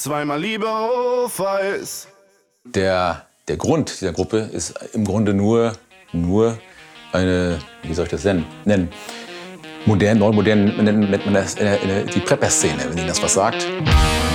Zweimal lieber Off-Weiß. Der Grund dieser Gruppe ist im Grunde nur eine, wie soll ich das nennen? Modern, neumodern nennt man das die Prepper-Szene, wenn Ihnen das was sagt.